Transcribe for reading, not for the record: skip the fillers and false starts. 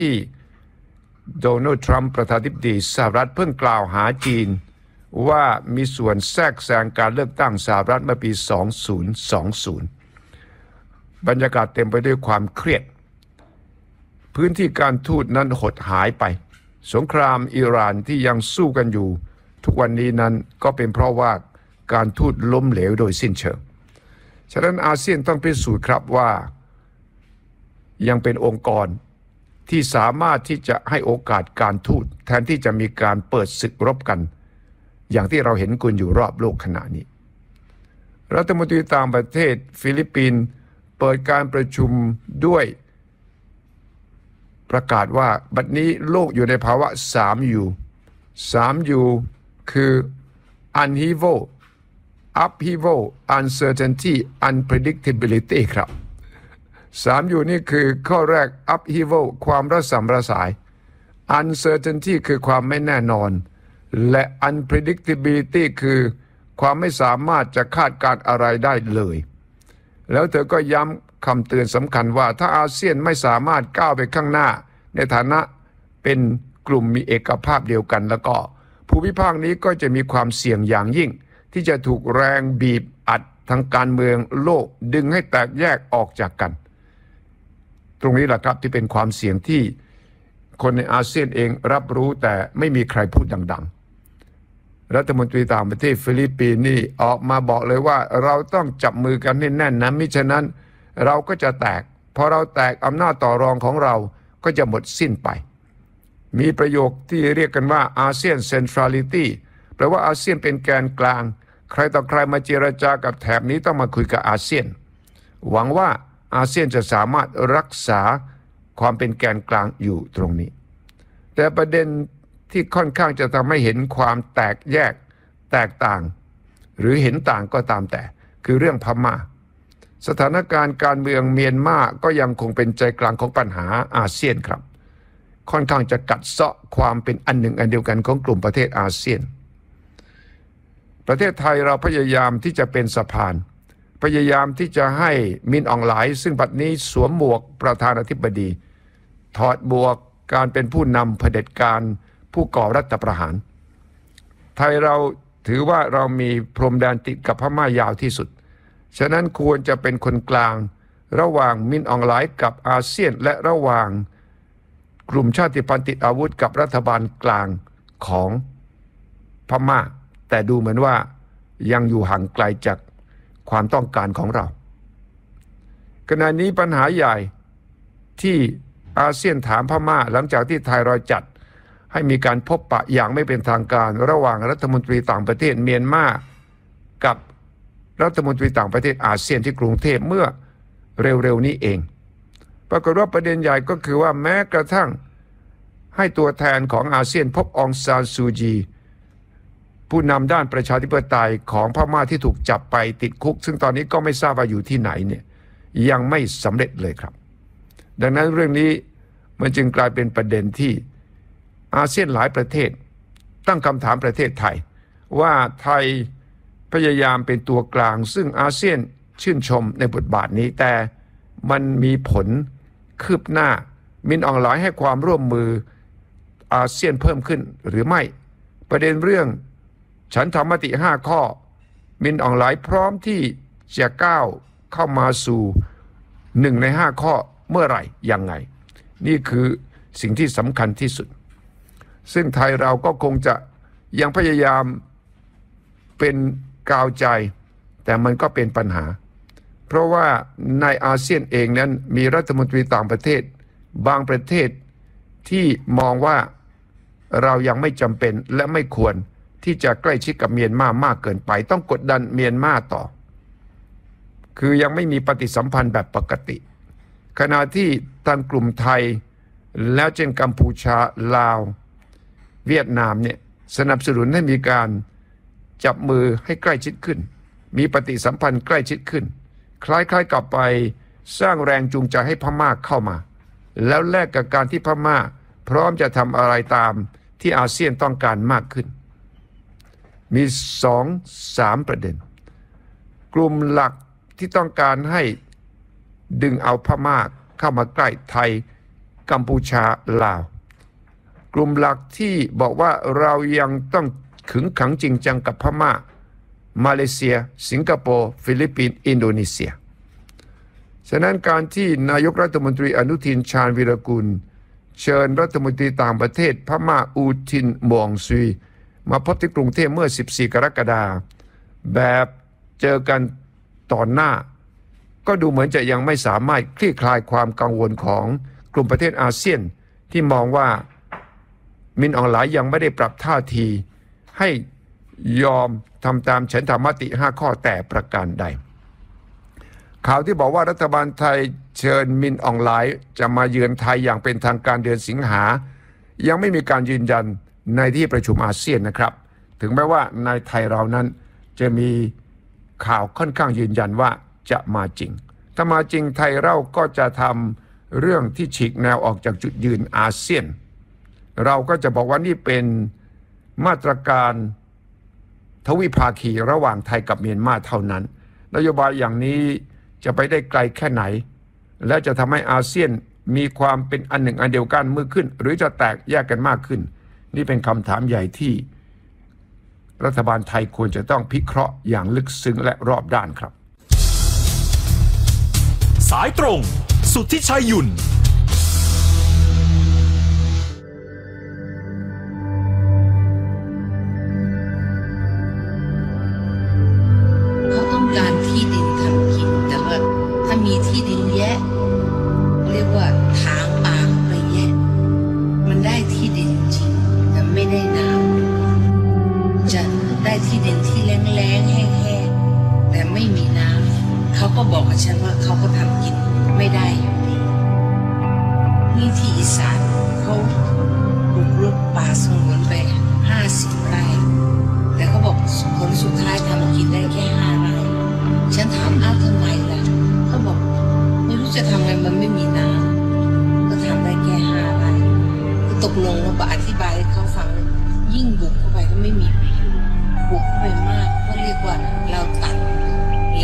ที่โดนัลด์ทรัมป์ประธานาธิบดีสหรัฐเพิ่งกล่าวหาจีนว่ามีส่วนแทรกแซงการเลือกตั้งสหรัฐเมื่อปี 2020 บรรยากาศเต็มไปด้วยความเครียดพื้นที่การทูตนั้นหดหายไปสงครามอิหร่านที่ยังสู้กันอยู่ทุกวันนี้นั้นก็เป็นเพราะว่าการทูตล้มเหลวโดยสิ้นเชิงฉะนั้นอาเซียนต้องพิสูจน์ครับว่ายังเป็นองค์กรที่สามารถที่จะให้โอกาสการทูตแทนที่จะมีการเปิดศึกรบกันอย่างที่เราเห็นกันอยู่รอบโลกขณะนี้รัฐมนตรีต่างประเทศฟิลิปปินส์เปิดการประชุมด้วยประกาศว่าบัดนี้โลกอยู่ในภาวะ 3U 3U คือ Upheaval Uncertainty Unpredictability ครับ 3U นี่คือข้อแรก Upheaval ความระส่ำระสาย Uncertainty คือความไม่แน่นอนและ Unpredictability คือความไม่สามารถจะคาดการณ์อะไรได้เลยแล้วเธอก็ย้ำคำเตือนสำคัญว่าถ้าอาเซียนไม่สามารถก้าวไปข้างหน้าในฐานะเป็นกลุ่มมีเอกภาพเดียวกันแล้วก็ภูมิภาคนี้ก็จะมีความเสี่ยงอย่างยิ่งที่จะถูกแรงบีบอัดทางการเมืองโลกดึงให้แตกแยกออกจากกันตรงนี้แหละครับที่เป็นความเสี่ยงที่คนในอาเซียนเองรับรู้แต่ไม่มีใครพูดดังๆรัฐมนตรีต่างประเทศฟิลิปปินส์นี่ออกมาบอกเลยว่าเราต้องจับมือกันให้แน่นนะมิฉะนั้นเราก็จะแตกพอเราแตกอำนาจต่อรองของเราก็จะหมดสิ้นไปมีประโยคที่เรียกกันว่าอาเซียนเซ็นทรัลิตี้แปลว่าอาเซียนเป็นแกนกลางใครต่อใครมาเจรจากับแถบนี้ต้องมาคุยกับอาเซียนหวังว่าอาเซียนจะสามารถรักษาความเป็นแกนกลางอยู่ตรงนี้แต่ประเด็นที่ค่อนข้างจะทำให้เห็นความแตกแยกแตกต่างหรือเห็นต่างก็ตามแต่คือเรื่องพม่าสถานการณ์การเมืองเมียนมาก็ยังคงเป็นใจกลางของปัญหาอาเซียนครับค่อนข้างจะกัดเซาะความเป็นอันหนึ่งอันเดียวกันของกลุ่มประเทศอาเซียนประเทศไทยเราพยายามที่จะเป็นสะพานพยายามที่จะให้มินอองหลายซึ่งบัดนี้สวมหมวกประธานาธิบดีถอดหมวกการเป็นผู้นำเผด็จการผู้ก่อรัฐประหารไทยเราถือว่าเรามีพรมแดนติดกับพม่ายาวที่สุดฉะนั้นควรจะเป็นคนกลางระหว่างมินอองหลายกับอาเซียนและระหว่างกลุ่มชาติพันธุ์ติดอาวุธกับรัฐบาลกลางของพม่าแต่ดูเหมือนว่ายังอยู่ห่างไกลจากความต้องการของเราขณะนี้ปัญหาใหญ่ที่อาเซียนถามพม่าหลังจากที่ไทยเราจัดให้มีการพบปะอย่างไม่เป็นทางการระหว่างรัฐมนตรีต่างประเทศเมียนมากับรัฐมนตรีต่างประเทศอาเซียนที่กรุงเทพเมื่อเร็วๆนี้เองปรากฏว่าประเด็นใหญ่ก็คือว่าแม้กระทั่งให้ตัวแทนของอาเซียนพบองซานซูจีผู้นำด้านประชาธิปไตยของพม่าที่ถูกจับไปติดคุกซึ่งตอนนี้ก็ไม่ทราบว่าอยู่ที่ไหนเนี่ยยังไม่สำเร็จเลยครับดังนั้นเรื่องนี้มันจึงกลายเป็นประเด็นที่อาเซียนหลายประเทศตั้งคำถามประเทศไทยว่าไทยพยายามเป็นตัวกลางซึ่งอาเซียนชื่นชมในบทบาทนี้แต่มันมีผลคืบหน้ามินอองหลายให้ความร่วมมืออาเซียนเพิ่มขึ้นหรือไม่ประเด็นเรื่องฉันทำมติ5ข้อมินอองหลายพร้อมที่จะก้าวเข้ามาสู่1ใน5ข้อเมื่อไหร่ยังไงนี่คือสิ่งที่สำคัญที่สุดซึ่งไทยเราก็คงจะยังพยายามเป็นกาวใจแต่มันก็เป็นปัญหาเพราะว่าในอาเซียนเองนั้นมีรัฐมนตรีต่างประเทศบางประเทศที่มองว่าเรายังไม่จำเป็นและไม่ควรที่จะใกล้ชิดกับเมียนมามากเกินไปต้องกดดันเมียนมาต่อคือยังไม่มีปฏิสัมพันธ์แบบปกติขณะที่ทางกลุ่มไทยแล้วเช่นกัมพูชาลาวเวียดนามเนี่ยสนับสนุนให้มีการจับมือให้ใกล้ชิดขึ้นมีปฏิสัมพันธ์ใกล้ชิดขึ้นคล้ายๆกับไปสร้างแรงจูงใจให้พม่าเข้ามาแล้วแลกกับการที่พม่าพร้อมจะทำอะไรตามที่อาเซียนต้องการมากขึ้นมี 2-3 ประเด็นกลุ่มหลักที่ต้องการให้ดึงเอาพม่าเข้ามาใกล้ไทยกัมพูชาลาวกลุ่มหลักที่บอกว่าเรายังต้องขึงขังจริงจังกับพม่ามาเลเซียสิงคโปร์ฟิลิปปินส์อินโดนีเซียฉะนั้นการที่นายกรัฐมนตรีอนุทินชาญวีรกุลเชิญรัฐมนตรีต่างประเทศพม่าอูทินหม่องซุยมาพบที่กรุงเทพเมื่อ 14 กรกฎาคมแบบเจอกันต่อหน้าก็ดูเหมือนจะยังไม่สามารถคลี่คลายความกังวลของกลุ่มประเทศอาเซียนที่มองว่ามินอองหลายยังไม่ได้ปรับท่าทีให้ยอมทำตามฉันทามติ5ข้อแต่ประการใดข่าวที่บอกว่ารัฐบาลไทยเชิญมินอองหลายจะมาเยือนไทยอย่างเป็นทางการเดือนสิงหายังไม่มีการยืนยันในที่ประชุมอาเซียนนะครับถึงแม้ว่าในไทยเรานั้นจะมีข่าวค่อนข้างยืนยันว่าจะมาจริงถ้ามาจริงไทยเราก็จะทำเรื่องที่ฉีกแนวออกจากจุดยืนอาเซียนเราก็จะบอกว่านี่เป็นมาตรการทวิภาคีระหว่างไทยกับเมียนมาเท่านั้นนโยบายอย่างนี้จะไปได้ไกลแค่ไหนและจะทำให้อาเซียนมีความเป็นอันหนึ่งอันเดียวกันมากขึ้นหรือจะแตกแยกกันมากขึ้นนี่เป็นคำถามใหญ่ที่รัฐบาลไทยควรจะต้องพิเคราะห์อย่างลึกซึ้งและรอบด้านครับสายตรงสุทธิชัยหยุ่นเขาต้องการที่ดินทำกินแต่ว่าถ้ามีที่ดินแยะเรียกว่าถางป่าไปแยะมันได้ที่ดินจริงแต่ไม่ได้น้ำจะได้ที่ดินที่แล้งๆแห้งๆแต่ไม่มีน้ำเขาก็บอกกับฉันว่าเขาก็ทำกินไม่ได้อยู่ดีนี่ที่อีสานเขาบุกรุกป่าสงวนไป50 ไร่แต่เขาบอกผลสุดท้ายทำกินได้แค่5 ไร่ฉันถามอ้าวทำไมล่ะเขาบอกไม่รู้จะทำไงมันไม่มีน้ำก็ทำได้แค่5 ไร่ก็ตกลงว่าอธิบาย